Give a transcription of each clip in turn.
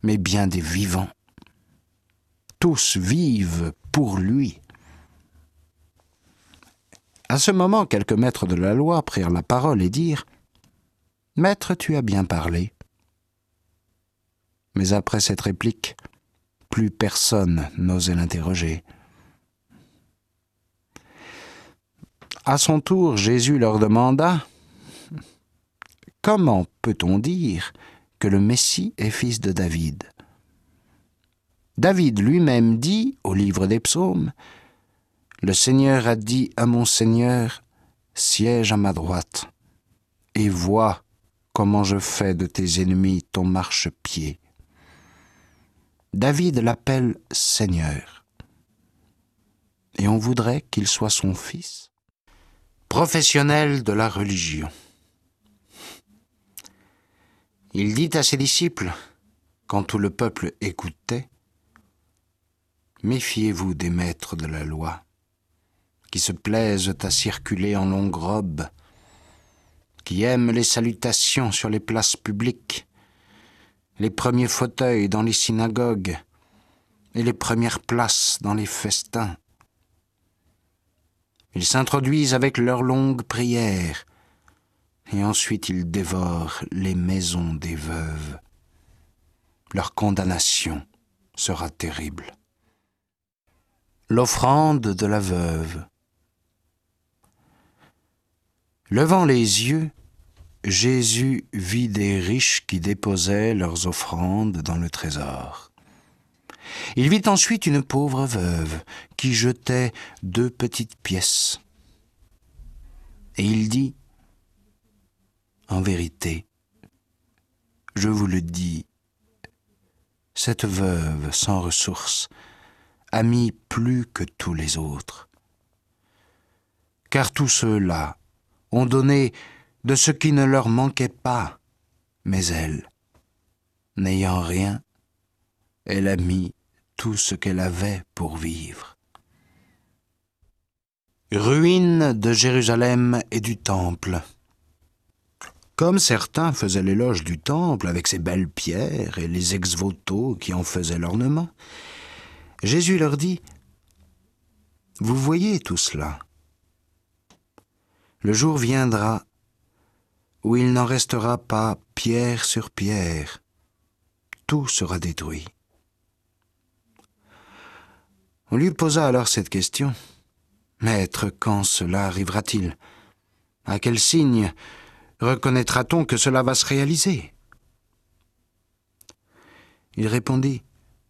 mais bien des vivants. Tous vivent pour lui. À ce moment, quelques maîtres de la loi prirent la parole et dirent « Maître, tu as bien parlé. » Mais après cette réplique, plus personne n'osait l'interroger. À son tour, Jésus leur demanda « Comment peut-on dire que le Messie est fils de David ? David lui-même dit au livre des psaumes « Le Seigneur a dit à mon Seigneur, siège à ma droite, et vois comment je fais de tes ennemis ton marchepied. » David l'appelle Seigneur, et on voudrait qu'il soit son fils. Professionnel de la religion. Il dit à ses disciples, quand tout le peuple écoutait, « Méfiez-vous des maîtres de la loi, qui se plaisent à circuler en longue robe, qui aiment les salutations sur les places publiques, les premiers fauteuils dans les synagogues et les premières places dans les festins. Ils s'introduisent avec leurs longues prières et ensuite ils dévorent les maisons des veuves. Leur condamnation sera terrible. » L'offrande de la veuve. Levant les yeux, Jésus vit des riches qui déposaient leurs offrandes dans le trésor. Il vit ensuite une pauvre veuve qui jetait 2 petites pièces. Et il dit, « En vérité, je vous le dis, cette veuve sans ressources a mis plus que tous les autres. Car tous ceux-là ont donné de ce qui ne leur manquait pas, mais elle, n'ayant rien, elle a mis tout ce qu'elle avait pour vivre. » Ruine de Jérusalem et du Temple. Comme certains faisaient l'éloge du Temple avec ses belles pierres et les ex-voto qui en faisaient l'ornement, Jésus leur dit « Vous voyez tout cela. Le jour viendra où il n'en restera pas pierre sur pierre. Tout sera détruit. » On lui posa alors cette question. « Maître, quand cela arrivera-t-il ? À quel signe reconnaîtra-t-on que cela va se réaliser ?» Il répondit,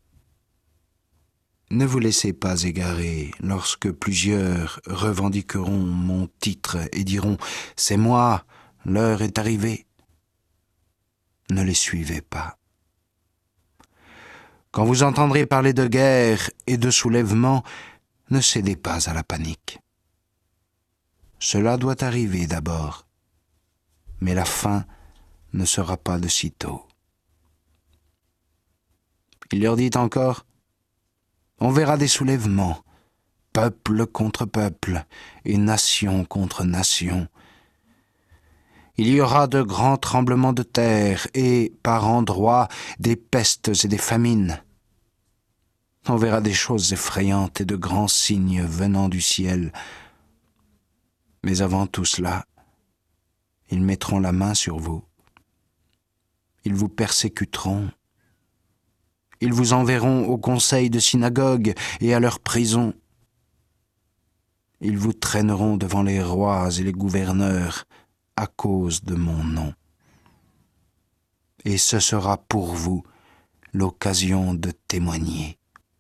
« Ne vous laissez pas égarer lorsque plusieurs revendiqueront mon titre et diront « C'est moi, l'heure est arrivée ». Ne les suivez pas. Quand vous entendrez parler de guerre et de soulèvement, ne cédez pas à la panique. Cela doit arriver d'abord, mais la fin ne sera pas de sitôt. Il leur dit encore, on verra des soulèvements, peuple contre peuple et nation contre nation. Il y aura de grands tremblements de terre et, par endroits, des pestes et des famines. On verra des choses effrayantes et de grands signes venant du ciel. Mais avant tout cela, ils mettront la main sur vous. Ils vous persécuteront. Ils vous enverront au conseil de synagogue et à leur prison. Ils vous traîneront devant les rois et les gouverneurs à cause de mon nom. Et ce sera pour vous l'occasion de témoigner.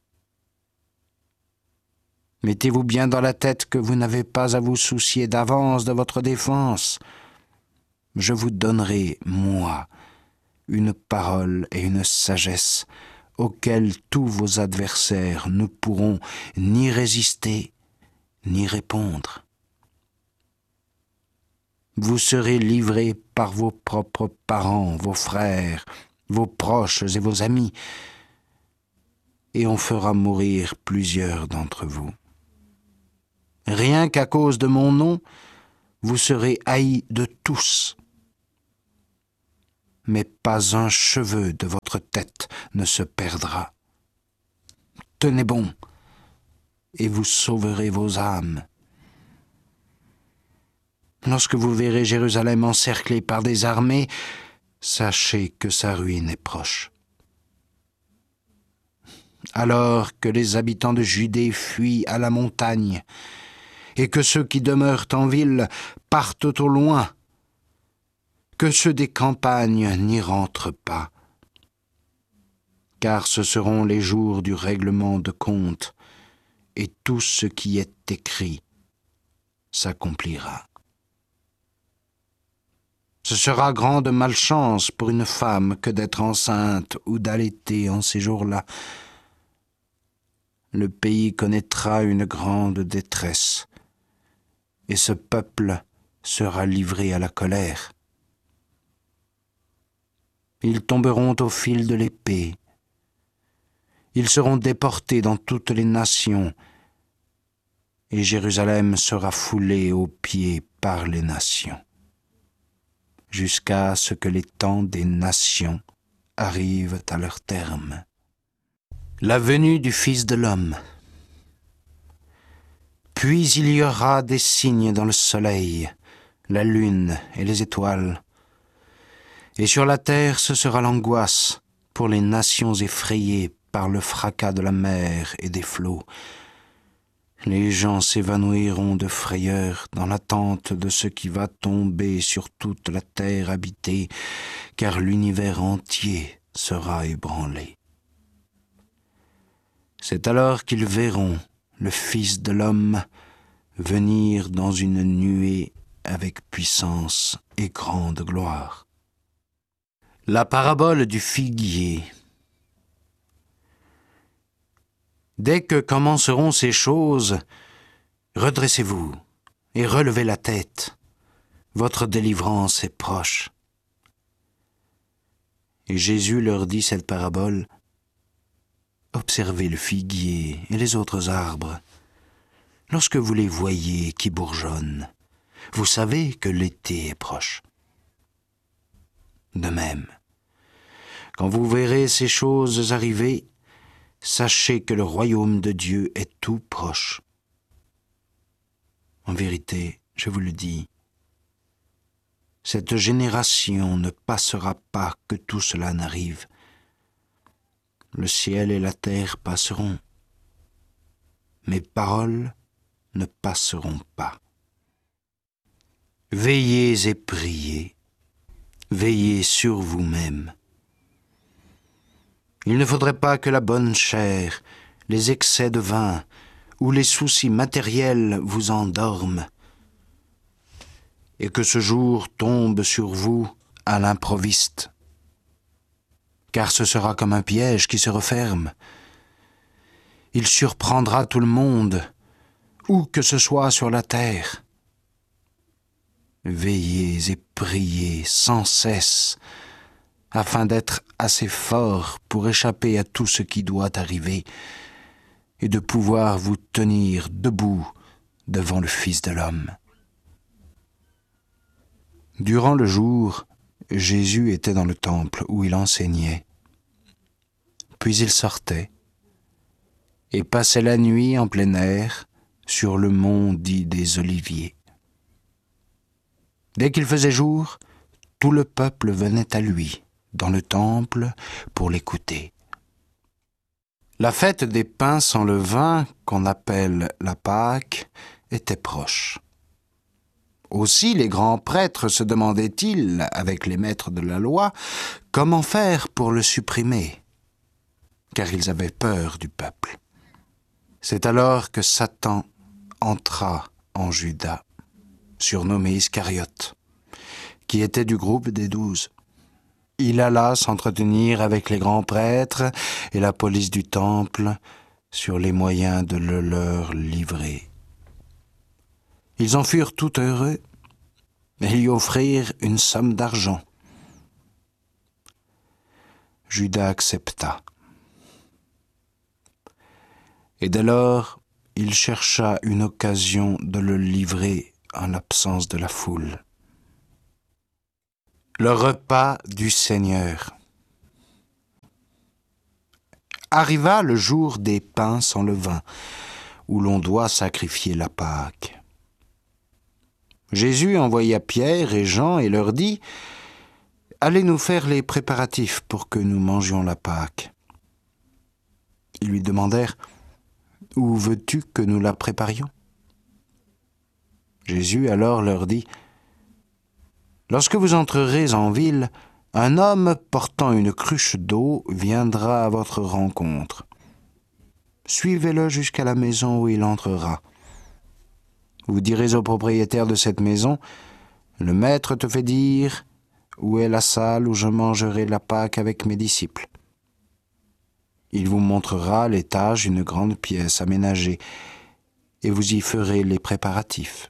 Mettez-vous bien dans la tête que vous n'avez pas à vous soucier d'avance de votre défense. Je vous donnerai, moi, une parole et une sagesse auxquelles tous vos adversaires ne pourront ni résister, ni répondre. Vous serez livrés par vos propres parents, vos frères, vos proches et vos amis, et on fera mourir plusieurs d'entre vous. Rien qu'à cause de mon nom, vous serez haïs de tous. mais pas un cheveu de votre tête ne se perdra. Tenez bon, et vous sauverez vos âmes. Lorsque vous verrez Jérusalem encerclée par des armées, sachez que sa ruine est proche. Alors que les habitants de Judée fuient à la montagne, et que ceux qui demeurent en ville partent au loin, que ceux des campagnes n'y rentrent pas. Car ce seront les jours du règlement de compte, et tout ce qui est écrit s'accomplira. Ce sera grande malchance pour une femme que d'être enceinte ou d'allaiter en ces jours-là. Le pays connaîtra une grande détresse, et ce peuple sera livré à la colère. Ils tomberont au fil de l'épée. Ils seront déportés dans toutes les nations, et Jérusalem sera foulée aux pieds par les nations, jusqu'à ce que les temps des nations arrivent à leur terme. La venue du Fils de l'homme. Puis il y aura des signes dans le soleil, la lune et les étoiles. Et sur la terre ce sera l'angoisse pour les nations effrayées par le fracas de la mer et des flots. Les gens s'évanouiront de frayeur dans l'attente de ce qui va tomber sur toute la terre habitée, car l'univers entier sera ébranlé. C'est alors qu'ils verront le Fils de l'homme venir dans une nuée avec puissance et grande gloire. La parabole du figuier. Dès que commenceront ces choses, redressez-vous et relevez la tête. Votre délivrance est proche. Et Jésus leur dit cette parabole. Observez le figuier et les autres arbres. Lorsque vous les voyez qui bourgeonnent, vous savez que l'été est proche. De même, quand vous verrez ces choses arriver, sachez que le royaume de Dieu est tout proche. En vérité, je vous le dis, cette génération ne passera pas que tout cela n'arrive. Le ciel et la terre passeront. Mes paroles ne passeront pas. Veillez et priez. Veillez sur vous-même. Il ne faudrait pas que la bonne chair, les excès de vin ou les soucis matériels vous endorment, et que ce jour tombe sur vous à l'improviste, car ce sera comme un piège qui se referme. Il surprendra tout le monde, où que ce soit sur la terre. Veillez et priez sans cesse, afin d'être assez fort pour échapper à tout ce qui doit arriver et de pouvoir vous tenir debout devant le Fils de l'homme. Durant le jour, Jésus était dans le temple où il enseignait. Puis il sortait et passait la nuit en plein air sur le mont dit des Oliviers. Dès qu'il faisait jour, tout le peuple venait à lui, dans le temple, pour l'écouter. La fête des pains sans levain, qu'on appelle la Pâque, était proche. Aussi les grands prêtres se demandaient-ils, avec les maîtres de la loi, comment faire pour le supprimer, car ils avaient peur du peuple. C'est alors que Satan entra en Judas, surnommé Iscariote, qui était du groupe des 12. Il alla s'entretenir avec les grands prêtres et la police du temple sur les moyens de le leur livrer. Ils en furent tout heureux et lui offrirent une somme d'argent. Judas accepta. Et dès lors, il chercha une occasion de le livrer en l'absence de la foule. Le repas du Seigneur. Arriva le jour des pains sans levain, où l'on doit sacrifier la Pâque. Jésus envoya Pierre et Jean et leur dit « Allez nous faire les préparatifs pour que nous mangions la Pâque. » Ils lui demandèrent « Où veux-tu que nous la préparions ?» Jésus alors leur dit « Lorsque vous entrerez en ville, un homme portant une cruche d'eau viendra à votre rencontre. Suivez-le jusqu'à la maison où il entrera. Vous direz au propriétaire de cette maison, « Le maître te fait dire, où est la salle où je mangerai la Pâque avec mes disciples ?» Il vous montrera à l'étage une grande pièce aménagée, et vous y ferez les préparatifs.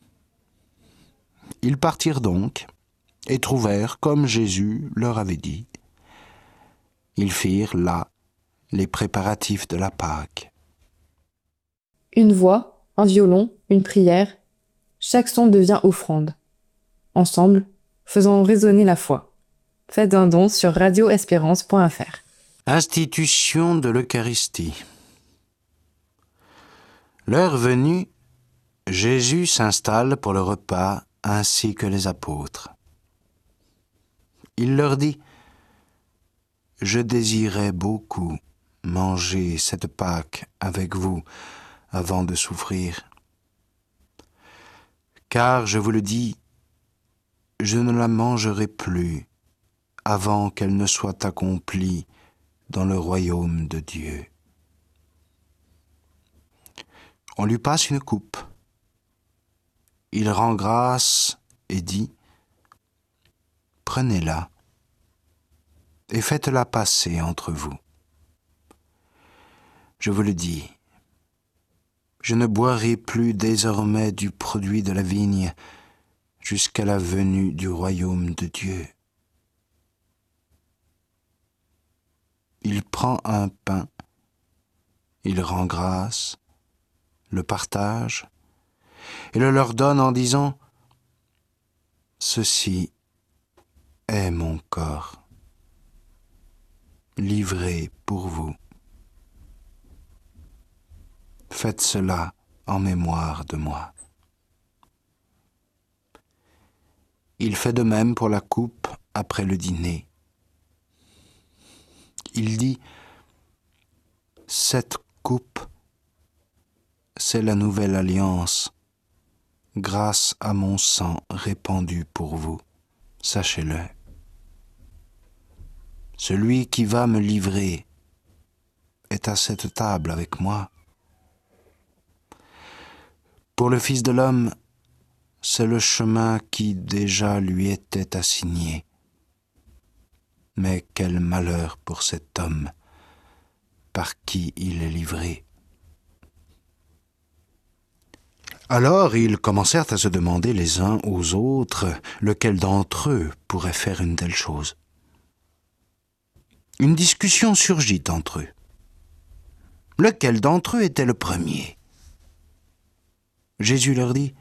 Ils partirent donc, et trouvèrent comme Jésus leur avait dit. Ils firent là les préparatifs de la Pâque. Une voix, un violon, une prière, chaque son devient offrande. Ensemble, faisons résonner la foi. Faites un don sur radioespérance.fr. Institution de l'Eucharistie. L'heure venue, Jésus s'installe pour le repas ainsi que les apôtres. Il leur dit « Je désirais beaucoup manger cette Pâque avec vous avant de souffrir. Car, je vous le dis, je ne la mangerai plus avant qu'elle ne soit accomplie dans le royaume de Dieu. » On lui passe une coupe. Il rend grâce et dit « Prenez-la et faites-la passer entre vous. Je vous le dis, je ne boirai plus désormais du produit de la vigne jusqu'à la venue du royaume de Dieu. » Il prend un pain, il rend grâce, le partage et le leur donne en disant « Ceci est mon corps, livré pour vous. Faites cela en mémoire de moi. » Il fait de même pour la coupe après le dîner. Il dit « Cette coupe, c'est la nouvelle alliance, grâce à mon sang répandu pour vous. Sachez-le. Celui qui va me livrer est à cette table avec moi. Pour le Fils de l'homme, c'est le chemin qui déjà lui était assigné. Mais quel malheur pour cet homme par qui il est livré. » Alors ils commencèrent à se demander les uns aux autres lequel d'entre eux pourrait faire une telle chose. Une discussion surgit entre eux. Lequel d'entre eux était le premier ? Jésus leur dit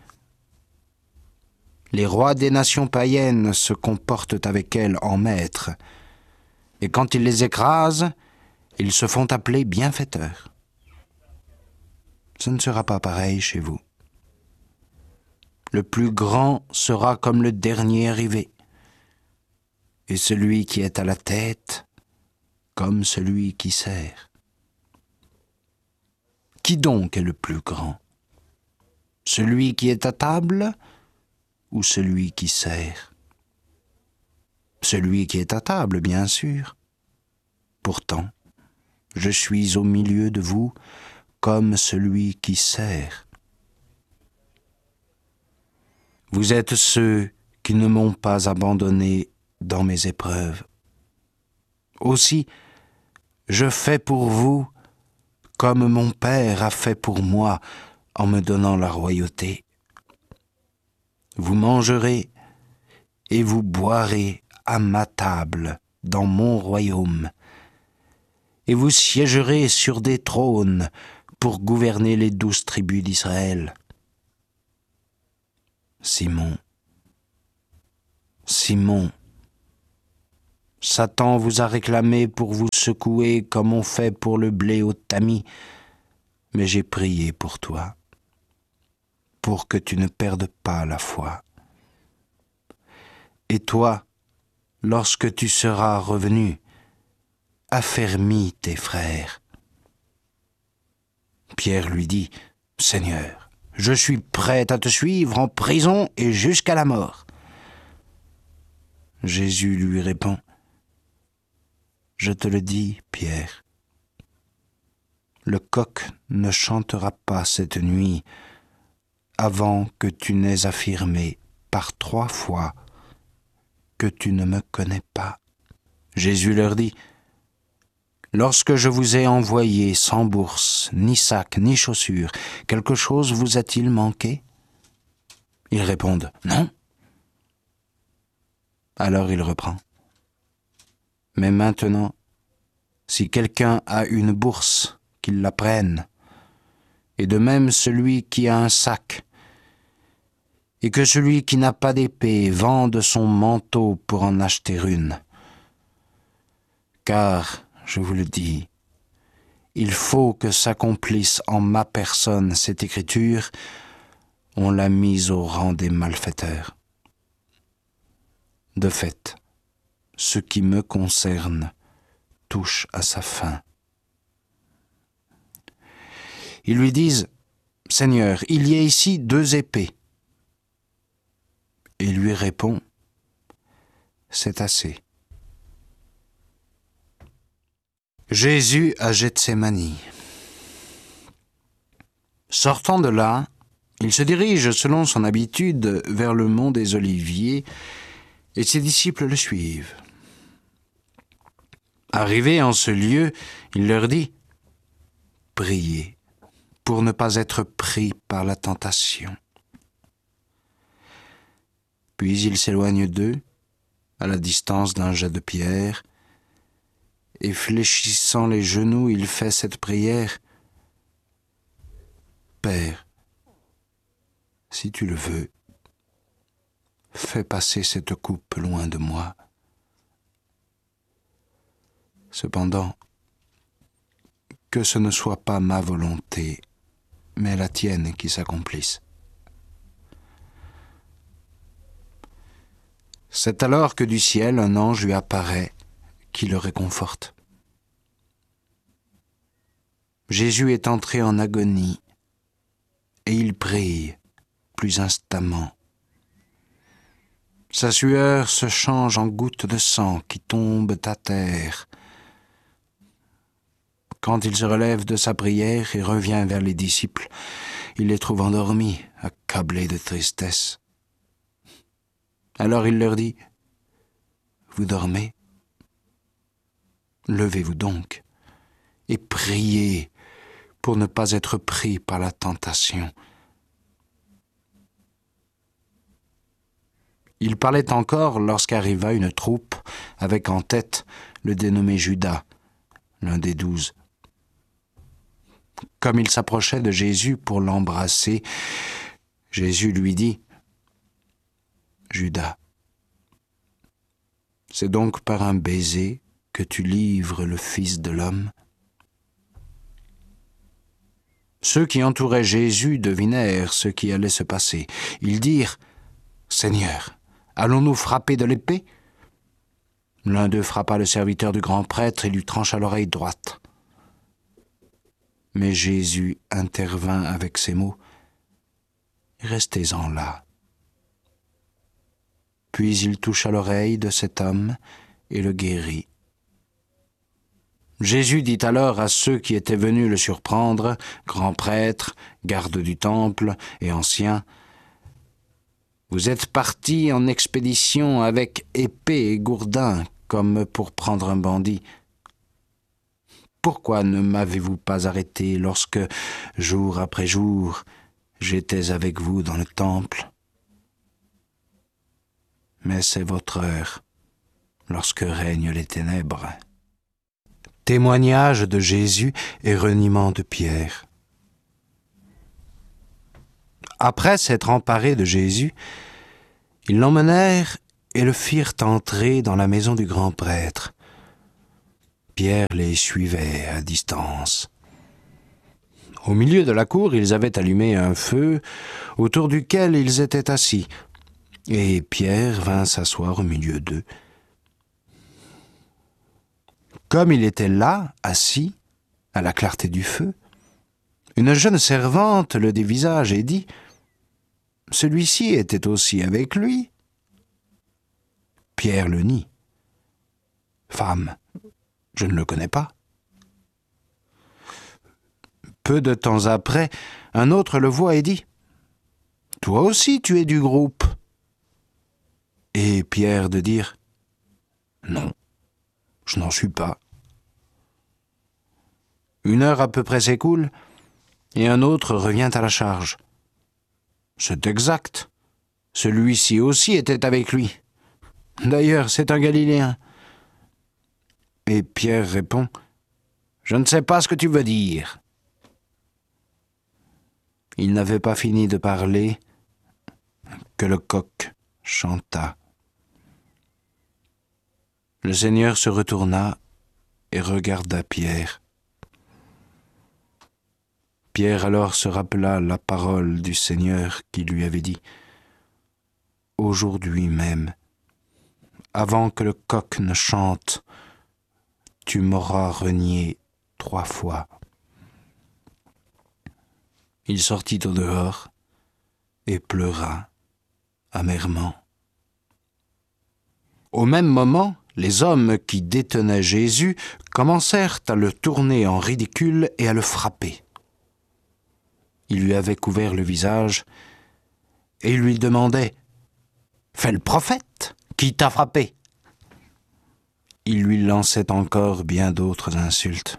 « Les rois des nations païennes se comportent avec elles en maîtres, et quand ils les écrasent, ils se font appeler bienfaiteurs. Ce ne sera pas pareil chez vous. Le plus grand sera comme le dernier arrivé, et celui qui est à la tête comme celui qui sert. Qui donc est le plus grand ? Celui qui est à table ou celui qui sert ? Celui qui est à table, bien sûr. Pourtant, je suis au milieu de vous comme celui qui sert. Vous êtes ceux qui ne m'ont pas abandonné dans mes épreuves. Aussi, je fais pour vous comme mon Père a fait pour moi en me donnant la royauté. Vous mangerez et vous boirez à ma table dans mon royaume, et vous siégerez sur des trônes pour gouverner les 12 tribus d'Israël. Simon, Simon, Satan vous a réclamé pour vous secouer comme on fait pour le blé au tamis, mais j'ai prié pour toi, pour que tu ne perdes pas la foi. Et toi, lorsque tu seras revenu, affermis tes frères. » Pierre lui dit, « Seigneur, je suis prêt à te suivre en prison et jusqu'à la mort. » Jésus lui répond, « Je te le dis, Pierre, le coq ne chantera pas cette nuit avant que tu n'aies affirmé par 3 fois que tu ne me connais pas. » Jésus leur dit, « Lorsque je vous ai envoyé sans bourse, ni sac, ni chaussures, quelque chose vous a-t-il manqué ?» Ils répondent, « Non. » Alors il reprend, « Mais maintenant, si quelqu'un a une bourse, qu'il la prenne, et de même celui qui a un sac, et que celui qui n'a pas d'épée vende son manteau pour en acheter une. Car, je vous le dis, il faut que s'accomplisse en ma personne cette écriture, on l'a mise au rang des malfaiteurs. De fait, ce qui me concerne touche à sa fin. » Ils lui disent, « Seigneur, il y a ici 2 épées. » Et lui répond, « C'est assez. » Jésus à Gethsémani. Sortant de là, il se dirige selon son habitude vers le mont des Oliviers et ses disciples le suivent. Arrivé en ce lieu, il leur dit, « Priez pour ne pas être pris par la tentation. » Puis il s'éloigne d'eux, à la distance d'un jet de pierre, et fléchissant les genoux, il fait cette prière. « Père, si tu le veux, fais passer cette coupe loin de moi. Cependant, que ce ne soit pas ma volonté, mais la tienne qui s'accomplisse. » C'est alors que du ciel un ange lui apparaît, qui le réconforte. Jésus est entré en agonie, et il prie plus instamment. Sa sueur se change en gouttes de sang qui tombent à terre. Quand il se relève de sa prière et revient vers les disciples, il les trouve endormis, accablés de tristesse. Alors il leur dit, « Vous dormez ? Levez-vous donc et priez pour ne pas être pris par la tentation. » Il parlait encore lorsqu'arriva une troupe avec en tête le dénommé Judas, l'un des 12. Comme il s'approchait de Jésus pour l'embrasser, Jésus lui dit, « Judas, c'est donc par un baiser que tu livres le Fils de l'homme ?» Ceux qui entouraient Jésus devinèrent ce qui allait se passer. Ils dirent, « Seigneur, allons-nous frapper de l'épée ?» L'un d'eux frappa le serviteur du grand prêtre et lui trancha l'oreille droite. Mais Jésus intervint avec ces mots, « Restez-en là. » Puis il toucha l'oreille de cet homme et le guérit. Jésus dit alors à ceux qui étaient venus le surprendre, grands prêtres, gardes du temple et anciens, « Vous êtes partis en expédition avec épée et gourdin, comme pour prendre un bandit. Pourquoi ne m'avez-vous pas arrêté lorsque, jour après jour, j'étais avec vous dans le temple ? Mais c'est votre heure, lorsque règnent les ténèbres. » Témoignage de Jésus et reniement de Pierre. Après s'être emparés de Jésus, ils l'emmenèrent et le firent entrer dans la maison du grand prêtre. Pierre les suivait à distance. Au milieu de la cour, ils avaient allumé un feu autour duquel ils étaient assis, et Pierre vint s'asseoir au milieu d'eux. Comme il était là, assis, à la clarté du feu, une jeune servante le dévisage et dit « Celui-ci était aussi avec lui. » Pierre le nie. « Femme, je ne le connais pas. » Peu de temps après, un autre le voit et dit « Toi aussi tu es du groupe. » Et Pierre de dire « Non, je n'en suis pas. » Une heure à peu près s'écoule, et un autre revient à la charge. « C'est exact, celui-ci aussi était avec lui. D'ailleurs, c'est un Galiléen. » Et Pierre répond « Je ne sais pas ce que tu veux dire. » Il n'avait pas fini de parler que le coq chanta. Le Seigneur se retourna et regarda Pierre. Pierre alors se rappela la parole du Seigneur qui lui avait dit « Aujourd'hui même, avant que le coq ne chante, tu m'auras renié 3 fois. » Il sortit au dehors et pleura amèrement. Au même moment, les hommes qui détenaient Jésus commencèrent à le tourner en ridicule et à le frapper. Ils lui avaient couvert le visage et lui demandaient « Fais le prophète, qui t'a frappé ?» Ils lui lançaient encore bien d'autres insultes.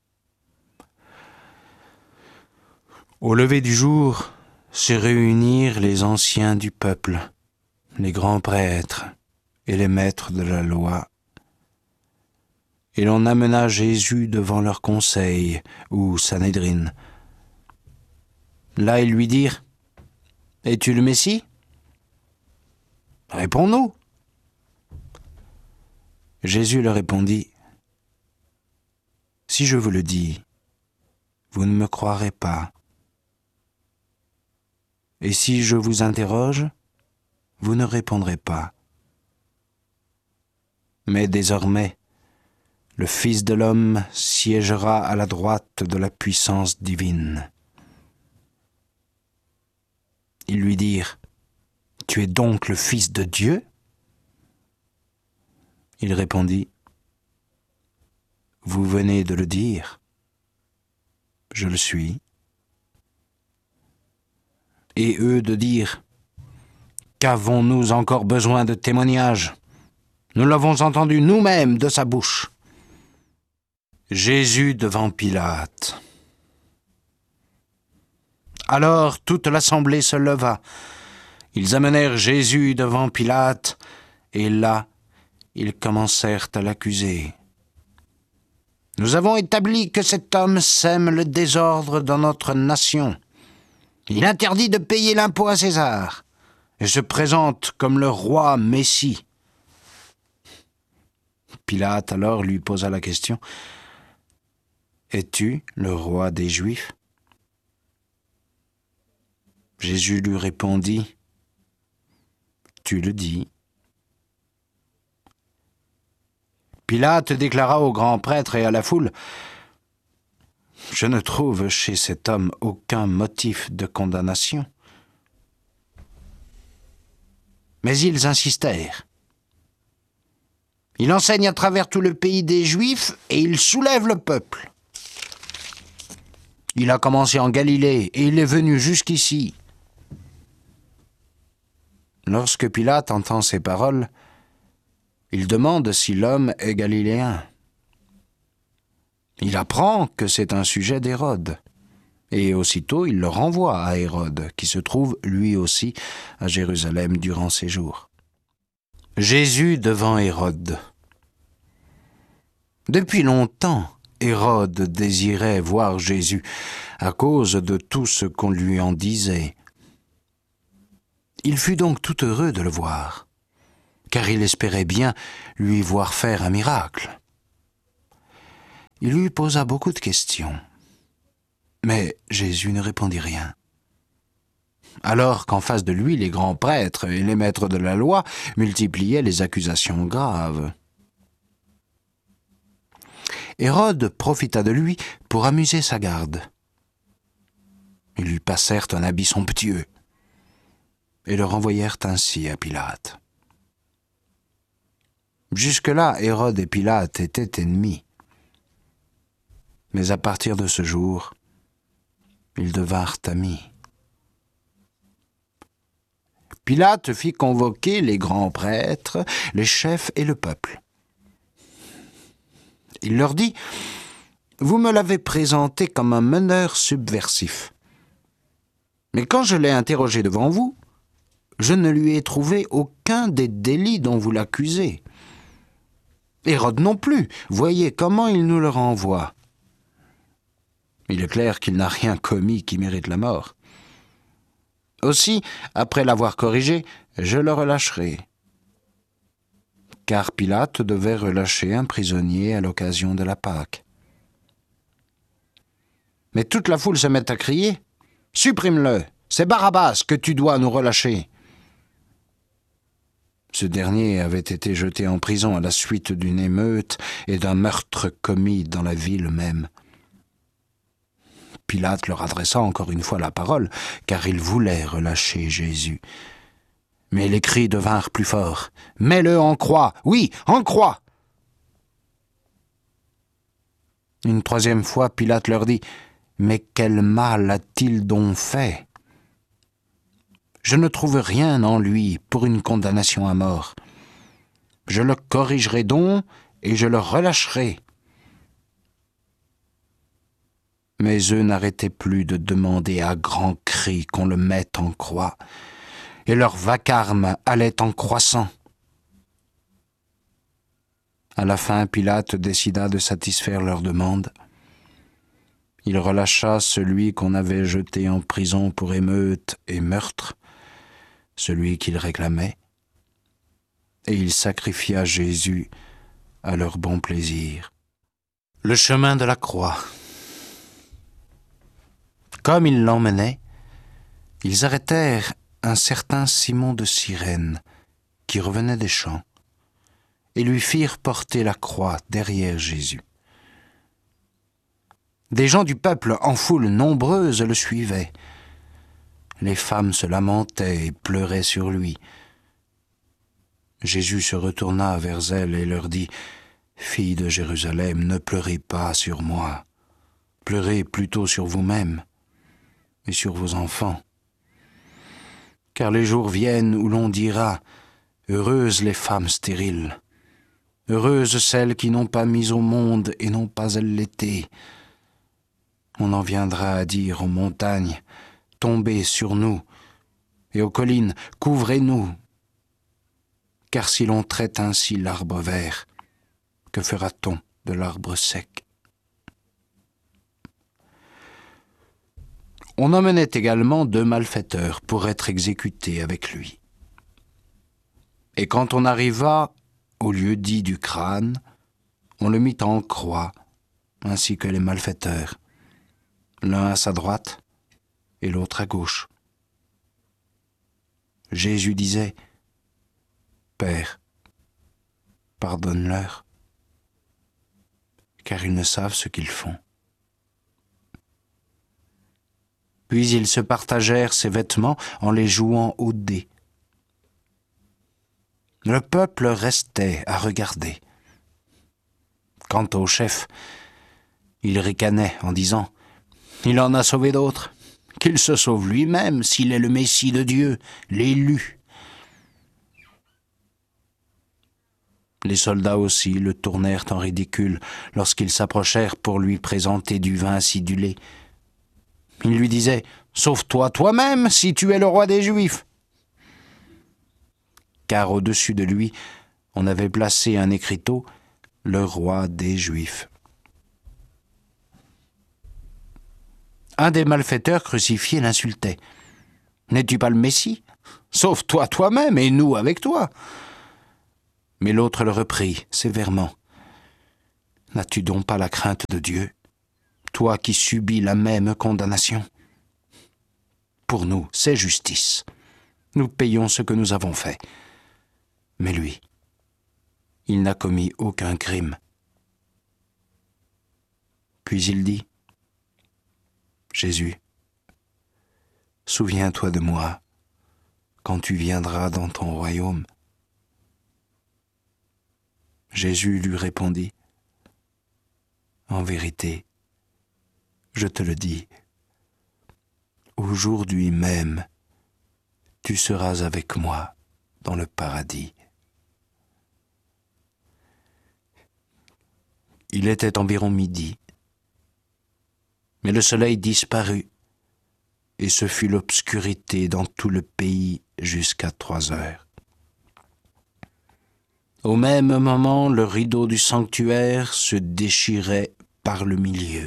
Au lever du jour, se réunirent les anciens du peuple, les grands prêtres et les maîtres de la loi. Et l'on amena Jésus devant leur conseil, ou Sanhédrin. Là, ils lui dirent « Es-tu le Messie ? Réponds-nous !» Jésus leur répondit « Si je vous le dis, vous ne me croirez pas. Et si je vous interroge, vous ne répondrez pas. Mais désormais, le Fils de l'homme siégera à la droite de la puissance divine. » Ils lui dirent « Tu es donc le Fils de Dieu ?» Il répondit « Vous venez de le dire. Je le suis. » Et eux de dire « Qu'avons-nous encore besoin de témoignages ? Nous l'avons entendu nous-mêmes de sa bouche. » Jésus devant Pilate. Alors toute l'assemblée se leva. Ils amenèrent Jésus devant Pilate, et là, ils commencèrent à l'accuser. « Nous avons établi que cet homme sème le désordre dans notre nation. Il interdit de payer l'impôt à César, et se présente comme le roi Messie. » Pilate alors lui posa la question « Es-tu le roi des Juifs ?» Jésus lui répondit « Tu le dis. » Pilate déclara au grand prêtre et à la foule « Je ne trouve chez cet homme aucun motif de condamnation. » Mais ils insistèrent. « Il enseigne à travers tout le pays des Juifs et il soulève le peuple. Il a commencé en Galilée et il est venu jusqu'ici. » Lorsque Pilate entend ces paroles, il demande si l'homme est galiléen. Il apprend que c'est un sujet d'Hérode, et aussitôt il le renvoie à Hérode, qui se trouve lui aussi à Jérusalem durant ses jours. Jésus devant Hérode. Depuis longtemps, Hérode désirait voir Jésus à cause de tout ce qu'on lui en disait. Il fut donc tout heureux de le voir, car il espérait bien lui voir faire un miracle. Il lui posa beaucoup de questions, mais Jésus ne répondit rien. Alors qu'en face de lui, les grands prêtres et les maîtres de la loi multipliaient les accusations graves. Hérode profita de lui pour amuser sa garde. Ils lui passèrent un habit somptueux et le renvoyèrent ainsi à Pilate. Jusque-là, Hérode et Pilate étaient ennemis. Mais à partir de ce jour, ils devinrent amis. Pilate fit convoquer les grands prêtres, les chefs et le peuple. Il leur dit : « Vous me l'avez présenté comme un meneur subversif. Mais quand je l'ai interrogé devant vous, je ne lui ai trouvé aucun des délits dont vous l'accusez. Hérode non plus, voyez comment il nous le renvoie. Il est clair qu'il n'a rien commis qui mérite la mort. Aussi, après l'avoir corrigé, je le relâcherai. » Car Pilate devait relâcher un prisonnier à l'occasion de la Pâque. Mais toute la foule se met à crier : « Supprime-le, c'est Barabbas que tu dois nous relâcher. » Ce dernier avait été jeté en prison à la suite d'une émeute et d'un meurtre commis dans la ville même. Pilate leur adressa encore une fois la parole, car il voulait relâcher Jésus. Mais les cris devinrent plus forts. « Mets-le en croix, oui, en croix !» Une troisième fois, Pilate leur dit : « Mais quel mal a-t-il donc fait ? Je ne trouve rien en lui pour une condamnation à mort. Je le corrigerai donc et je le relâcherai. » Mais eux n'arrêtaient plus de demander à grands cris qu'on le mette en croix, et leur vacarme allait en croissant. À la fin, Pilate décida de satisfaire leur demande. Il relâcha celui qu'on avait jeté en prison pour émeute et meurtre, celui qu'il réclamait, et il sacrifia Jésus à leur bon plaisir. Le chemin de la croix. Comme ils l'emmenaient, ils arrêtèrent un certain Simon de Cyrène, qui revenait des champs, et lui firent porter la croix derrière Jésus. Des gens du peuple en foule nombreuse le suivaient. Les femmes se lamentaient et pleuraient sur lui. Jésus se retourna vers elles et leur dit : « Filles de Jérusalem, ne pleurez pas sur moi, pleurez plutôt sur vous-mêmes et sur vos enfants. Car les jours viennent où l'on dira : heureuses les femmes stériles, heureuses celles qui n'ont pas mis au monde et n'ont pas allaité. On en viendra à dire aux montagnes : tombez sur nous, et aux collines : couvrez-nous. Car si l'on traite ainsi l'arbre vert, que fera-t-on de l'arbre sec ? » On emmenait également 2 malfaiteurs pour être exécutés avec lui. Et quand on arriva au lieu dit du crâne, on le mit en croix, ainsi que les malfaiteurs, l'un à sa droite et l'autre à gauche. Jésus disait : « Père, pardonne-leur, car ils ne savent ce qu'ils font. » Puis ils se partagèrent ses vêtements en les jouant aux dés. Le peuple restait à regarder. Quant au chef, il ricanait en disant : « Il en a sauvé d'autres. Qu'il se sauve lui-même s'il est le Messie de Dieu, l'élu. » Les soldats aussi le tournèrent en ridicule lorsqu'ils s'approchèrent pour lui présenter du vin acidulé. Ils lui disaient : « Sauve-toi toi-même si tu es le roi des Juifs. » Car au-dessus de lui, on avait placé un écriteau : « Le roi des Juifs. » Un des malfaiteurs crucifiés l'insultait : « N'es-tu pas le Messie ? Sauve-toi toi-même et nous avec toi. » Mais l'autre le reprit sévèrement. « N'as-tu donc pas la crainte de Dieu, toi qui subis la même condamnation ? Pour nous, c'est justice. Nous payons ce que nous avons fait. Mais lui, il n'a commis aucun crime. » Puis il dit, « Jésus, souviens-toi de moi quand tu viendras dans ton royaume. » Jésus lui répondit, « En vérité, je te le dis, aujourd'hui même, tu seras avec moi dans le paradis. » Il était environ midi, mais le soleil disparut, et ce fut l'obscurité dans tout le pays jusqu'à 3 heures. Au même moment, le rideau du sanctuaire se déchirait par le milieu.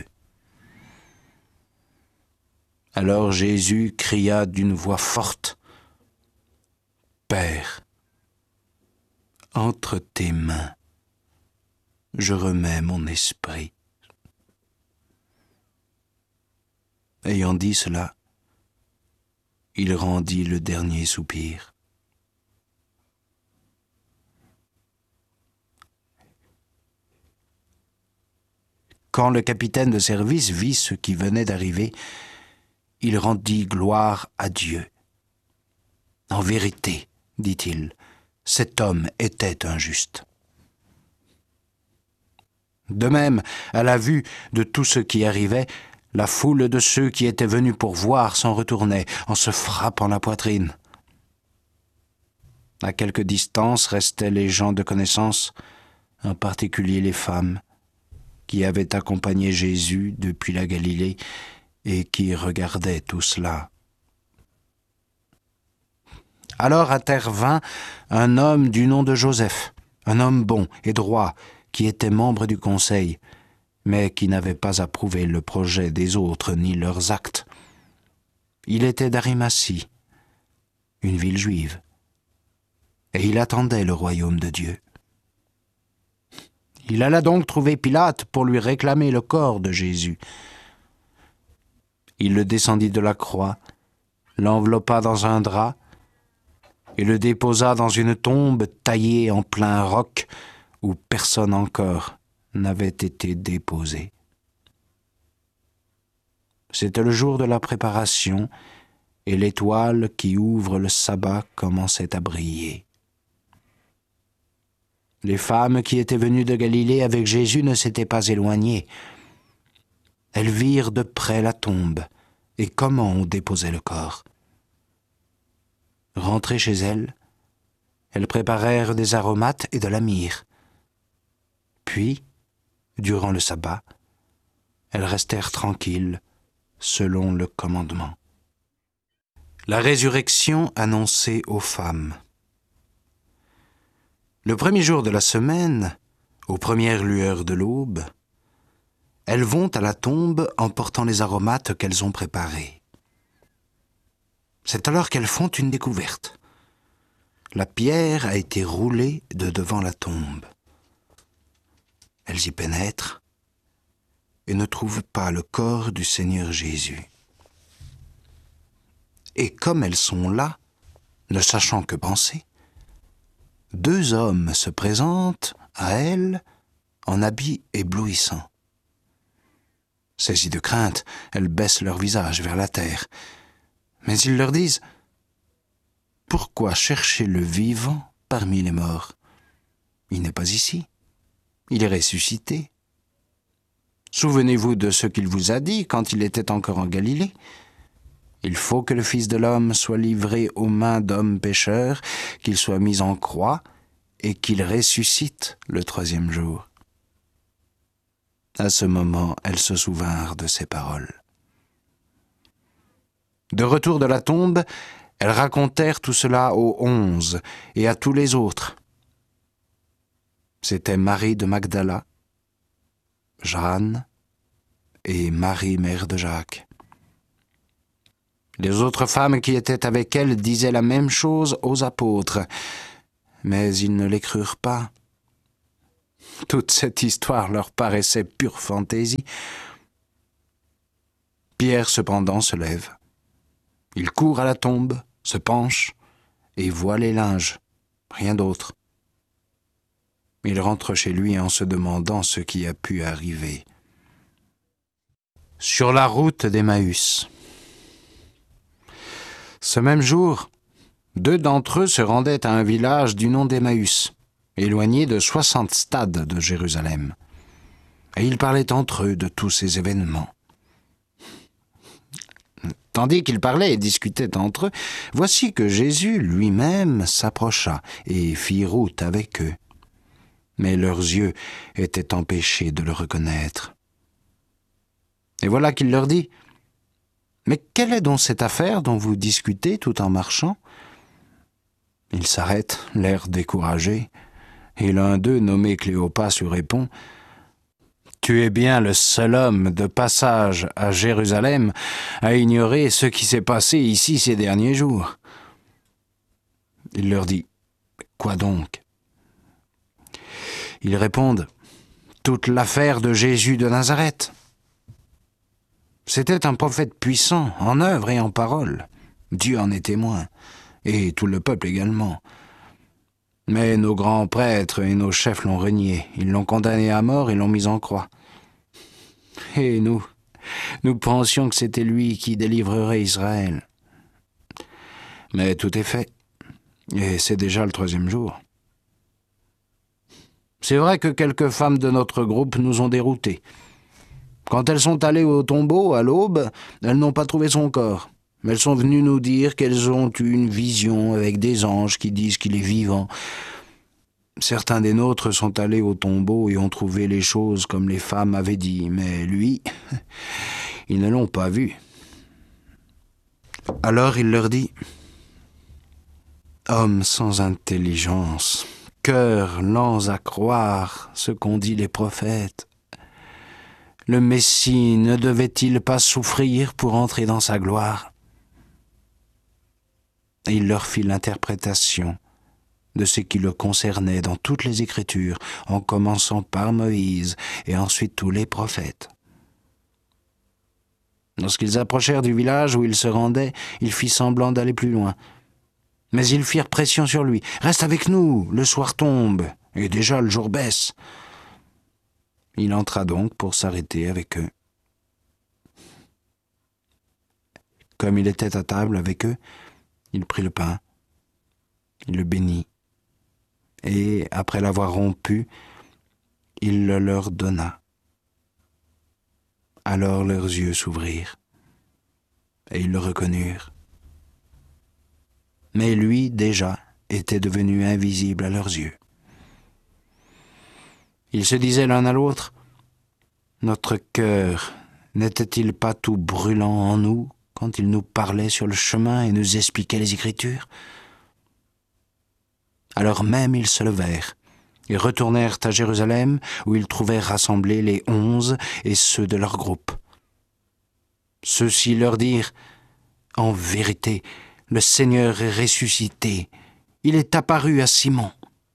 Alors Jésus cria d'une voix forte, « Père, entre tes mains, je remets mon esprit. » Ayant dit cela, il rendit le dernier soupir. Quand le capitaine de service vit ce qui venait d'arriver, il rendit gloire à Dieu. « En vérité, dit-il, cet homme était injuste. » De même, à la vue de tout ce qui arrivait, la foule de ceux qui étaient venus pour voir s'en retournait en se frappant la poitrine. À quelque distance restaient les gens de connaissance, en particulier les femmes, qui avaient accompagné Jésus depuis la Galilée et qui regardaient tout cela. Alors intervint un homme du nom de Joseph, un homme bon et droit, qui était membre du conseil, mais qui n'avait pas approuvé le projet des autres ni leurs actes. Il était d'Arimathie, une ville juive, et il attendait le royaume de Dieu. Il alla donc trouver Pilate pour lui réclamer le corps de Jésus. Il le descendit de la croix, l'enveloppa dans un drap et le déposa dans une tombe taillée en plein roc où personne encore n'avait été déposé. C'était le jour de la préparation et l'étoile qui ouvre le sabbat commençait à briller. Les femmes qui étaient venues de Galilée avec Jésus ne s'étaient pas éloignées. Elles virent de près la tombe et comment on déposait le corps. Rentrées chez elles, elles préparèrent des aromates et de la myrrhe. Puis, durant le sabbat, elles restèrent tranquilles selon le commandement. La résurrection annoncée aux femmes. Le premier jour de la semaine, aux premières lueurs de l'aube, elles vont à la tombe en portant les aromates qu'elles ont préparés. C'est alors qu'elles font une découverte. La pierre a été roulée de devant la tombe. Elles y pénètrent et ne trouvent pas le corps du Seigneur Jésus. Et comme elles sont là, ne sachant que penser, 2 hommes se présentent à elles en habits éblouissants. Saisies de crainte, elles baissent leur visage vers la terre. Mais ils leur disent « Pourquoi chercher le vivant parmi les morts ? Il n'est pas ici. Il est ressuscité. Souvenez-vous de ce qu'il vous a dit quand il était encore en Galilée. Il faut que le Fils de l'homme soit livré aux mains d'hommes pécheurs, qu'il soit mis en croix et qu'il ressuscite le 3e jour. » À ce moment, elles se souvinrent de ces paroles. De retour de la tombe, elles racontèrent tout cela aux 11 et à tous les autres. C'était Marie de Magdala, Jeanne et Marie, mère de Jacques. Les autres femmes qui étaient avec elle disaient la même chose aux apôtres, mais ils ne les crurent pas. Toute cette histoire leur paraissait pure fantaisie. Pierre, cependant, se lève. Il court à la tombe, se penche et voit les linges, rien d'autre. Il rentre chez lui en se demandant ce qui a pu arriver. Sur la route d'Emmaüs. Ce même jour, 2 d'entre eux se rendaient à un village du nom d'Emmaüs, éloigné de 60 stades de Jérusalem. Et ils parlaient entre eux de tous ces événements. Tandis qu'ils parlaient et discutaient entre eux, voici que Jésus lui-même s'approcha et fit route avec eux. Mais leurs yeux étaient empêchés de le reconnaître. Et voilà qu'il leur dit : « Mais quelle est donc cette affaire dont vous discutez tout en marchant ?» Ils s'arrêtent, l'air découragé, et l'un d'eux, nommé Cléopas, lui répond : « Tu es bien le seul homme de passage à Jérusalem à ignorer ce qui s'est passé ici ces derniers jours. » Il leur dit : « Quoi donc ?» Ils répondent : « Toute l'affaire de Jésus de Nazareth. C'était un prophète puissant, en œuvre et en parole. Dieu en est témoin, et tout le peuple également. Mais nos grands prêtres et nos chefs l'ont renié. Ils l'ont condamné à mort et l'ont mis en croix. Et nous pensions que c'était lui qui délivrerait Israël. Mais tout est fait, et c'est déjà le 3e jour. C'est vrai que quelques femmes de notre groupe nous ont déroutés. Quand elles sont allées au tombeau à l'aube, elles n'ont pas trouvé son corps. Elles sont venues nous dire qu'elles ont eu une vision avec des anges qui disent qu'il est vivant. Certains des nôtres sont allés au tombeau et ont trouvé les choses comme les femmes avaient dit, mais lui, ils ne l'ont pas vu. » Alors il leur dit : « Hommes sans intelligence, cœurs lents à croire ce qu'ont dit les prophètes. Le Messie ne devait-il pas souffrir pour entrer dans sa gloire ? » Et il leur fit l'interprétation de ce qui le concernait dans toutes les Écritures, en commençant par Moïse et ensuite tous les prophètes. Lorsqu'ils approchèrent du village où il se rendait, il fit semblant d'aller plus loin. Mais ils firent pression sur lui. « Reste avec nous, le soir tombe, et déjà le jour baisse. » Il entra donc pour s'arrêter avec eux. Comme il était à table avec eux, il prit le pain, il le bénit, et après l'avoir rompu, il le leur donna. Alors leurs yeux s'ouvrirent, et ils le reconnurent. Mais lui, déjà, était devenu invisible à leurs yeux. Ils se disaient l'un à l'autre : « Notre cœur n'était-il pas tout brûlant en nous quand il nous parlait sur le chemin et nous expliquait les Écritures ?» Alors même ils se levèrent et retournèrent à Jérusalem, où ils trouvèrent rassemblés les 11 et ceux de leur groupe. Ceux-ci leur dirent : « En vérité, le Seigneur est ressuscité, il est apparu à Simon. »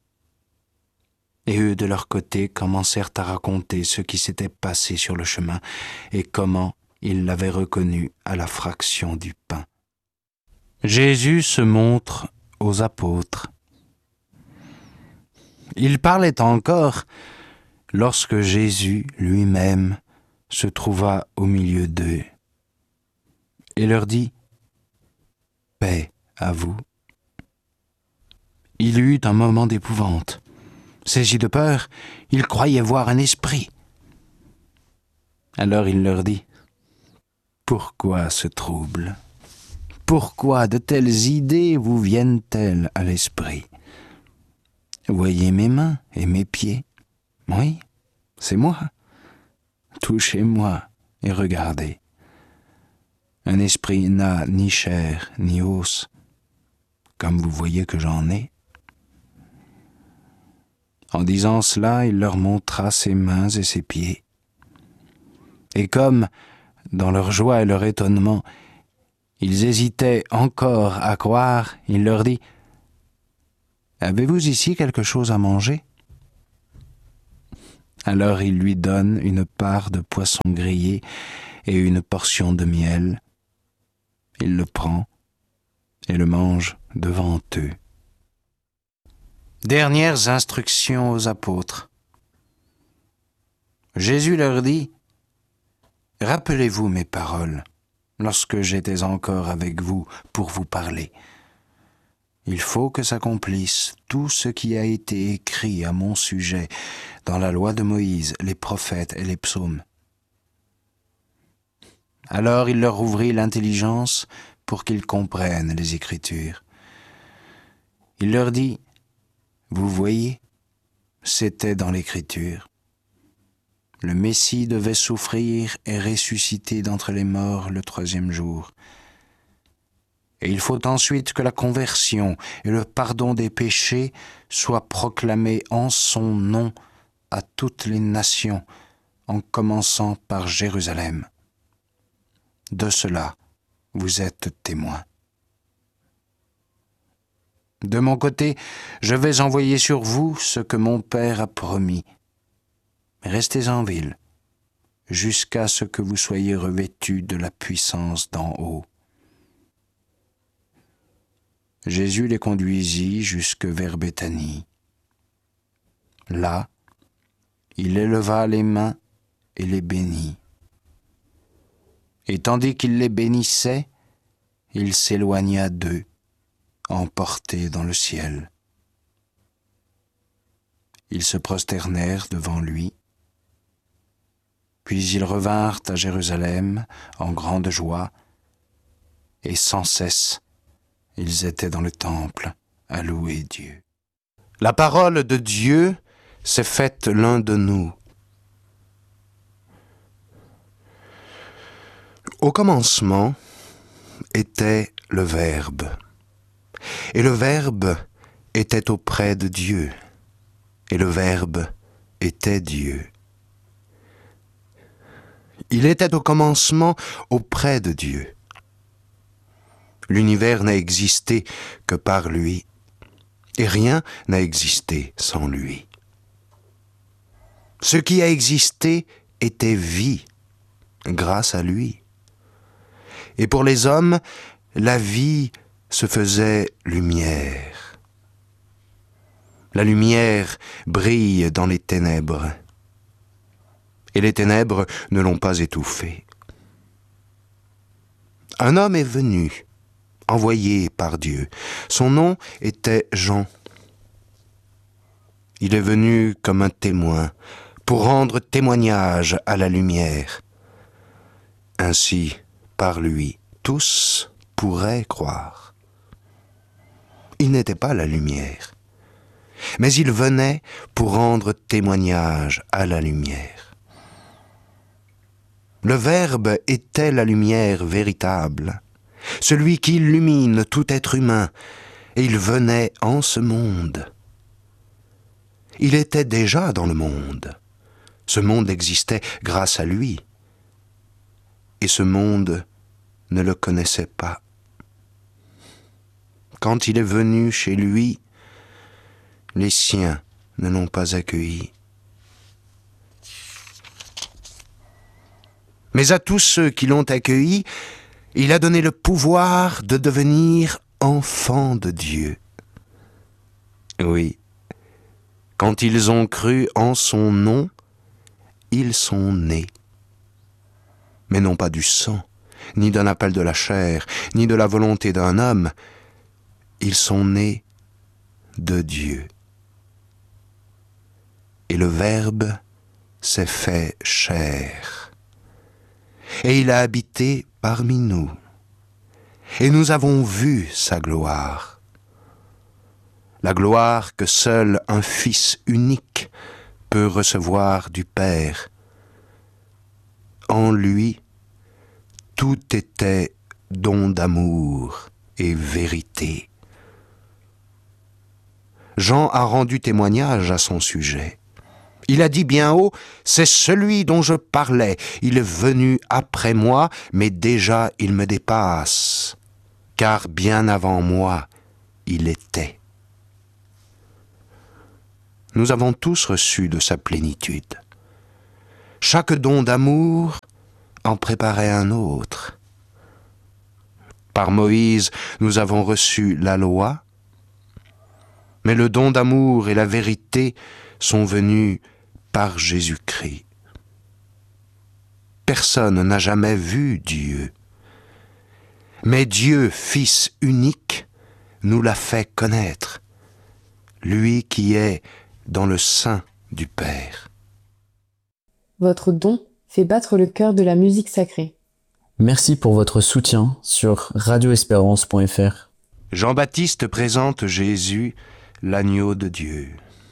Et eux, de leur côté, commencèrent à raconter ce qui s'était passé sur le chemin et comment ils l'avaient reconnu à la fraction du pain. Jésus se montre aux apôtres. Il parlait encore lorsque Jésus lui-même se trouva au milieu d'eux et leur dit : « Paix à vous. » Il eut un moment d'épouvante. Saisi de peur, il croyait voir un esprit. Alors il leur dit : « Pourquoi ce trouble ? Pourquoi de telles idées vous viennent-elles à l'esprit ? Voyez mes mains et mes pieds. Oui, c'est moi. Touchez-moi et regardez. Un esprit n'a ni chair ni os, comme vous voyez que j'en ai. » En disant cela, il leur montra ses mains et ses pieds. Et comme, dans leur joie et leur étonnement, ils hésitaient encore à croire, il leur dit : « Avez-vous ici quelque chose à manger ? » Alors il lui donne une part de poisson grillé et une portion de miel. Il le prend et le mange devant eux. Dernières instructions aux apôtres. Jésus leur dit : « Rappelez-vous mes paroles lorsque j'étais encore avec vous pour vous parler. Il faut que s'accomplisse tout ce qui a été écrit à mon sujet dans la loi de Moïse, les prophètes et les psaumes. » Alors il leur ouvrit l'intelligence pour qu'ils comprennent les Écritures. Il leur dit : « Vous voyez, c'était dans l'Écriture. Le Messie devait souffrir et ressusciter d'entre les morts le 3e jour. Et il faut ensuite que la conversion et le pardon des péchés soient proclamés en son nom à toutes les nations, en commençant par Jérusalem. De cela, vous êtes témoins. De mon côté, je vais envoyer sur vous ce que mon Père a promis. Restez en ville, jusqu'à ce que vous soyez revêtus de la puissance d'en haut. » Jésus les conduisit jusque vers Béthanie. Là, il éleva les mains et les bénit. Et tandis qu'il les bénissait, il s'éloigna d'eux, emporté dans le ciel. Ils se prosternèrent devant lui, puis ils revinrent à Jérusalem en grande joie, et sans cesse ils étaient dans le temple à louer Dieu. La parole de Dieu s'est faite l'un de nous. Au commencement était le Verbe, et le Verbe était auprès de Dieu, et le Verbe était Dieu. Il était au commencement auprès de Dieu. L'univers n'a existé que par lui, et rien n'a existé sans lui. Ce qui a existé était vie, grâce à lui. Et pour les hommes, la vie se faisait lumière. La lumière brille dans les ténèbres, et les ténèbres ne l'ont pas étouffée. Un homme est venu, envoyé par Dieu. Son nom était Jean. Il est venu comme un témoin, pour rendre témoignage à la lumière. Ainsi, par lui, tous pourraient croire. Il n'était pas la lumière, mais il venait pour rendre témoignage à la lumière. Le Verbe était la lumière véritable, celui qui illumine tout être humain, et il venait en ce monde. Il était déjà dans le monde. Ce monde existait grâce à lui, et ce monde ne le connaissait pas. Quand il est venu chez lui, les siens ne l'ont pas accueilli. Mais à tous ceux qui l'ont accueilli, il a donné le pouvoir de devenir enfants de Dieu. Oui, quand ils ont cru en son nom, ils sont nés. Mais non pas du sang, ni d'un appel de la chair, ni de la volonté d'un homme. Ils sont nés de Dieu. Et le Verbe s'est fait chair. Et il a habité parmi nous. Et nous avons vu sa gloire. La gloire que seul un Fils unique peut recevoir du Père. En lui, tout était don d'amour et vérité. Jean a rendu témoignage à son sujet. Il a dit bien haut, « C'est celui dont je parlais. Il est venu après moi, mais déjà il me dépasse, car bien avant moi, il était. » Nous avons tous reçu de sa plénitude. Chaque don d'amour en préparait un autre. Par Moïse, nous avons reçu la loi, mais le don d'amour et la vérité sont venus par Jésus-Christ. Personne n'a jamais vu Dieu, mais Dieu, Fils unique, nous l'a fait connaître, lui qui est dans le sein du Père. Votre don fait battre le cœur de la musique sacrée. Merci pour votre soutien sur radioespérance.fr. Jean-Baptiste présente Jésus, l'agneau de Dieu.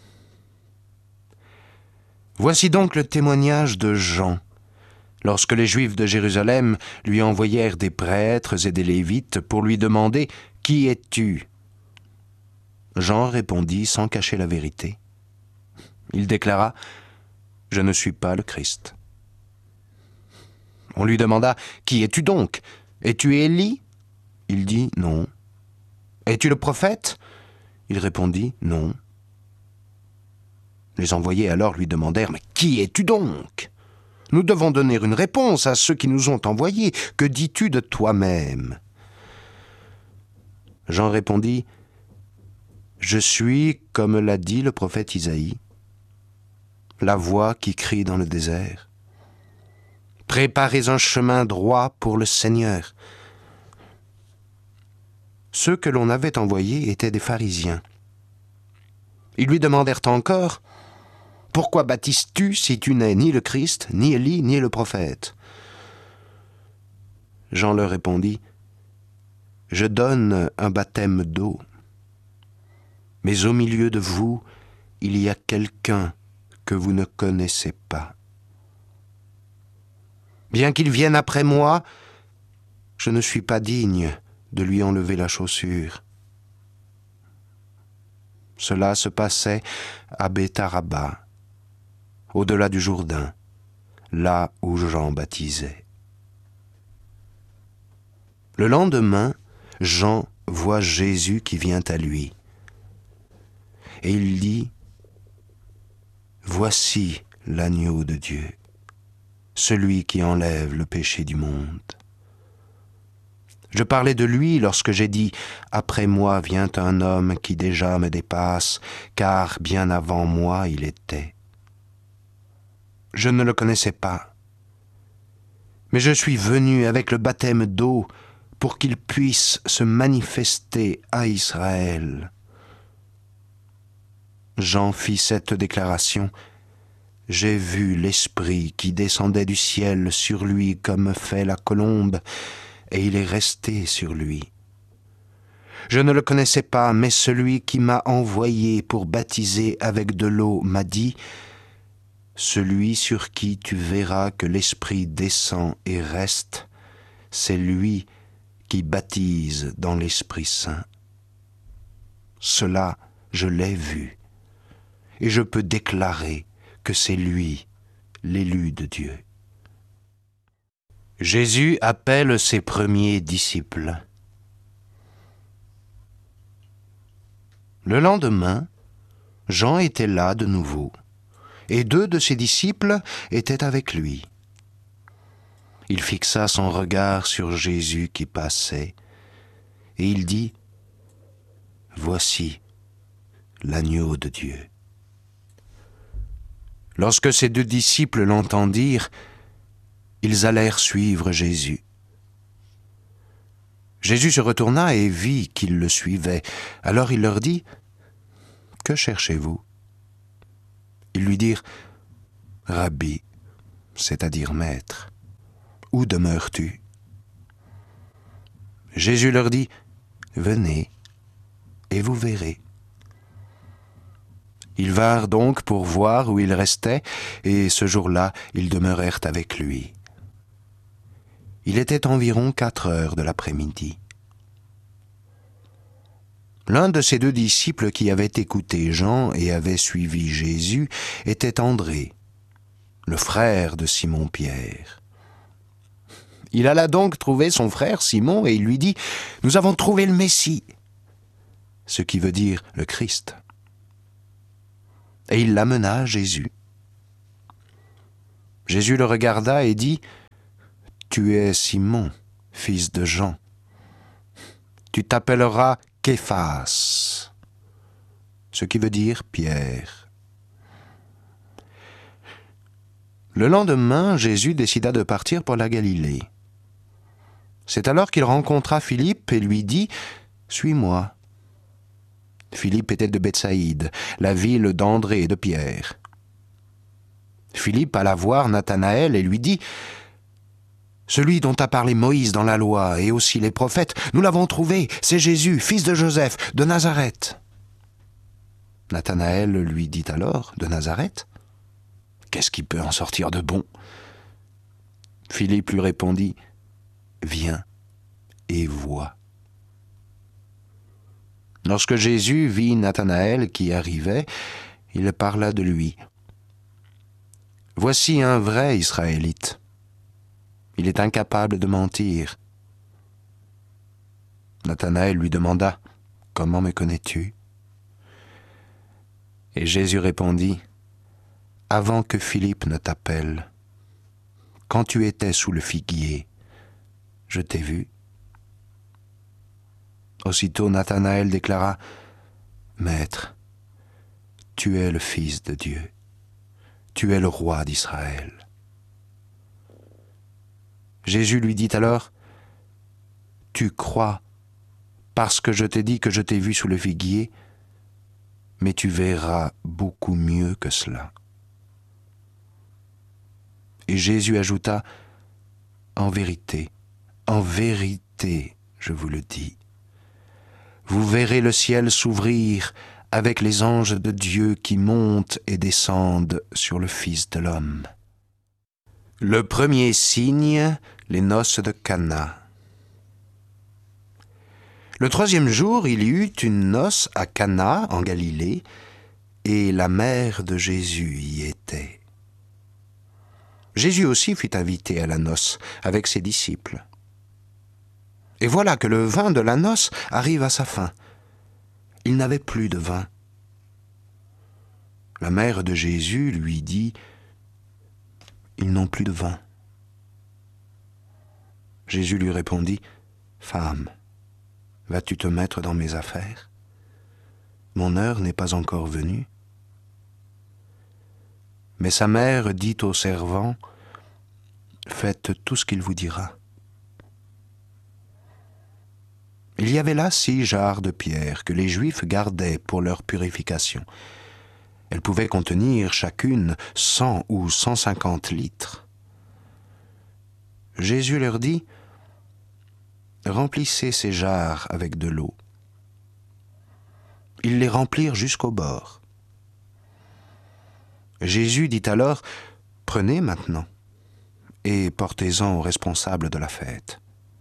Voici donc le témoignage de Jean, lorsque les Juifs de Jérusalem lui envoyèrent des prêtres et des Lévites pour lui demander « Qui es-tu » Jean répondit sans cacher la vérité. Il déclara « Je ne suis pas le Christ ». On lui demanda « Qui es-tu donc ? Es-tu Élie » Il dit « Non ». « Es-tu le prophète » Il répondit « Non ». Les envoyés alors lui demandèrent « Mais qui es-tu donc ? Nous devons donner une réponse à ceux qui nous ont envoyés. Que dis-tu de toi-même » Jean répondit « Je suis, comme l'a dit le prophète Isaïe, la voix qui crie dans le désert. Préparez un chemin droit pour le Seigneur. » Ceux que l'on avait envoyés étaient des pharisiens. Ils lui demandèrent encore « Pourquoi baptises-tu si tu n'es ni le Christ, ni Élie, ni le prophète ?» Jean leur répondit « Je donne un baptême d'eau, mais au milieu de vous, il y a quelqu'un que vous ne connaissez pas. Bien qu'il vienne après moi, je ne suis pas digne de lui enlever la chaussure. » Cela se passait à Betharaba, au-delà du Jourdain, là où Jean baptisait. Le lendemain, Jean voit Jésus qui vient à lui. Et il dit « Voici l'agneau de Dieu, celui qui enlève le péché du monde. » Je parlais de lui lorsque j'ai dit « Après moi vient un homme qui déjà me dépasse, car bien avant moi il était. » Je ne le connaissais pas, mais je suis venu avec le baptême d'eau pour qu'il puisse se manifester à Israël. Jean fit cette déclaration. J'ai vu l'Esprit qui descendait du ciel sur lui comme fait la colombe, et il est resté sur lui. Je ne le connaissais pas, mais celui qui m'a envoyé pour baptiser avec de l'eau m'a dit « Celui sur qui tu verras que l'Esprit descend et reste, c'est lui qui baptise dans l'Esprit Saint. » Cela, je l'ai vu, et je peux déclarer que c'est lui, l'élu de Dieu. Jésus appelle ses premiers disciples. Le lendemain, Jean était là de nouveau, et 2 de ses disciples étaient avec lui. Il fixa son regard sur Jésus qui passait, et il dit « Voici l'agneau de Dieu. » Lorsque ces 2 disciples l'entendirent, ils allèrent suivre Jésus. Jésus se retourna et vit qu'ils le suivaient. Alors il leur dit « Que cherchez-vous » Ils lui dirent « Rabbi, c'est-à-dire maître, où demeures-tu » Jésus leur dit « Venez, et vous verrez. » Ils vinrent donc pour voir où il restait, et ce jour-là, ils demeurèrent avec lui. Il était environ 4 heures de l'après-midi. L'un de ces 2 disciples qui avaient écouté Jean et avaient suivi Jésus était André, le frère de Simon-Pierre. Il alla donc trouver son frère Simon et il lui dit « Nous avons trouvé le Messie », ce qui veut dire le Christ. Et il l'amena à Jésus. Jésus le regarda et dit « Tu es Simon, fils de Jean. Tu t'appelleras Képhas, ce qui veut dire Pierre. » Le lendemain, Jésus décida de partir pour la Galilée. C'est alors qu'il rencontra Philippe et lui dit « Suis-moi ». Philippe était de Bethsaïde, la ville d'André et de Pierre. Philippe alla voir Nathanaël et lui dit « Celui dont a parlé Moïse dans la loi et aussi les prophètes, nous l'avons trouvé, c'est Jésus, fils de Joseph, de Nazareth. » Nathanaël lui dit alors « De Nazareth ? Qu'est-ce qui peut en sortir de bon ?» Philippe lui répondit « Viens et vois. » Lorsque Jésus vit Nathanaël qui arrivait, il parla de lui. « Voici un vrai Israélite. Il est incapable de mentir. » Nathanaël lui demanda « Comment me connais-tu » Et Jésus répondit « Avant que Philippe ne t'appelle, quand tu étais sous le figuier, je t'ai vu. » Aussitôt Nathanaël déclara « Maître, tu es le Fils de Dieu, tu es le roi d'Israël. » Jésus lui dit alors « Tu crois parce que je t'ai dit que je t'ai vu sous le figuier, mais tu verras beaucoup mieux que cela. » Et Jésus ajouta « En vérité, je vous le dis, vous verrez le ciel s'ouvrir avec les anges de Dieu qui montent et descendent sur le Fils de l'homme. » Le premier signe, les noces de Cana. Le troisième jour, il y eut une noce à Cana, en Galilée, et la mère de Jésus y était. Jésus aussi fut invité à la noce avec ses disciples. Et voilà que le vin de la noce arrive à sa fin. Il n'avait plus de vin. La mère de Jésus lui dit « Ils n'ont plus de vin. » Jésus lui répondit « Femme, vas-tu te mettre dans mes affaires? Mon heure n'est pas encore venue. » Mais sa mère dit aux servants « Faites tout ce qu'il vous dira. » Il y avait là 6 jarres de pierre que les Juifs gardaient pour leur purification. Elles pouvaient contenir chacune 100 ou 150 litres. Jésus leur dit « Remplissez ces jarres avec de l'eau. » Ils les remplirent jusqu'au bord. Jésus dit alors « Prenez maintenant et portez-en au responsable de la fête. »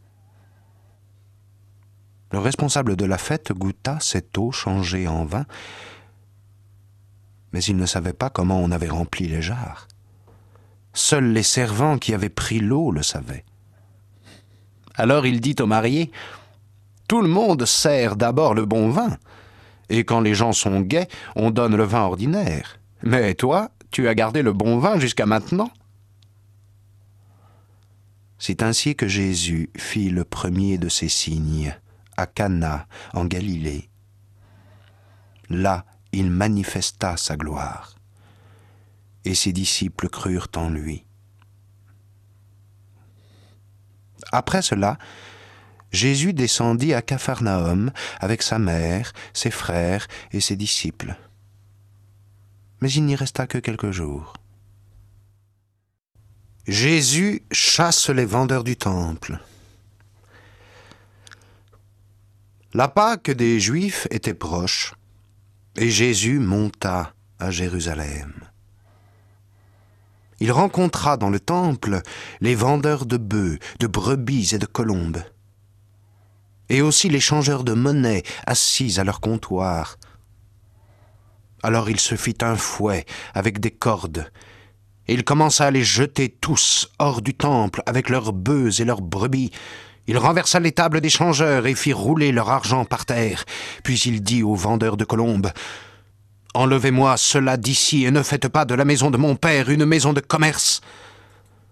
Le responsable de la fête goûta cette eau changée en vin, mais il ne savait pas comment on avait rempli les jarres. Seuls les servants qui avaient pris l'eau le savaient. Alors il dit aux mariés « Tout le monde sert d'abord le bon vin, et quand les gens sont gais, on donne le vin ordinaire. Mais toi, tu as gardé le bon vin jusqu'à maintenant. » C'est ainsi que Jésus fit le premier de ces signes, à Cana, en Galilée. Là, il manifesta sa gloire, et ses disciples crurent en lui. Après cela, Jésus descendit à Capharnaüm avec sa mère, ses frères et ses disciples. Mais il n'y resta que quelques jours. Jésus chasse les vendeurs du temple. La Pâque des Juifs était proche, et Jésus monta à Jérusalem. Il rencontra dans le temple les vendeurs de bœufs, de brebis et de colombes, et aussi les changeurs de monnaie assis à leur comptoir. Alors il se fit un fouet avec des cordes, et il commença à les jeter tous hors du temple avec leurs bœufs et leurs brebis. Il renversa les tables des changeurs et fit rouler leur argent par terre. Puis il dit aux vendeurs de colombes « Enlevez-moi cela d'ici et ne faites pas de la maison de mon père une maison de commerce. »